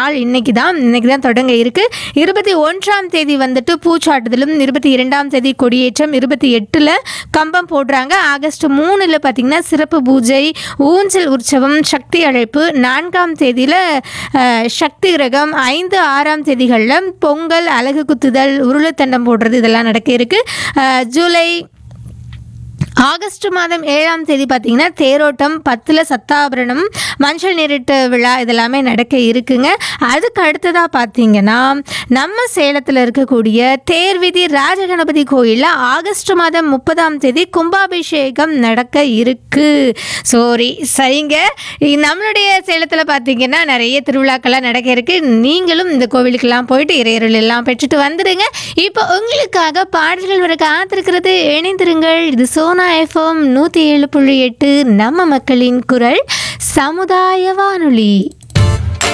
நாள் இன்னைக்கு தான் தொடங்க இருக்கு. 21ஆம் தேதி வந்துட்டு பூச்சாட்டுதலும், 22ஆம் தேதி கொடியேற்றம், 28ல் கம்பம் போடுறாங்க. ஆகஸ்ட் 3ல் பார்த்தீங்கன்னா சிறப்பு பூஜை, ஊஞ்சல் உற்சவம், சக்தி அழைப்பு, 4ஆம் தேதியில் சக்தி கிரகம், 5, 6ஆம் தேதிகளில் பொங்கல், அலகு குத்துதல், உருளைத்தண்டம் போடுறது இதெல்லாம் நடக்க இருக்கு. ஆகஸ்ட் மாதம் 7ஆம் தேதி பார்த்தீங்கன்னா தேரோட்டம், 10ல் சத்தாபரணம், மஞ்சள் நீரிட்டு விழா இதெல்லாமே நடக்க இருக்குங்க. அதுக்கு அடுத்ததாக பார்த்தீங்கன்னா நம்ம சேலத்தில் இருக்கக்கூடிய தேர்விதி ராஜகணபதி கோயிலில் ஆகஸ்ட் மாதம் 30ஆம் தேதி கும்பாபிஷேகம் நடக்க இருக்கு. சரிங்க, நம்மளுடைய சேலத்தில் பார்த்தீங்கன்னா நிறைய திருவிழாக்கள்லாம் நடக்க இருக்கு. நீங்களும் இந்த கோவிலுக்கெல்லாம் போயிட்டு இறையருள் எல்லாம் பெற்றுட்டு வந்துடுங்க. இப்போ உங்களுக்காக பாடல்கள் வர காத்திருக்கிறது. இணைந்திருங்கள். இது சோனா FM 107.8 நம்ம மக்களின் குரல் சமுதாய வானொலி.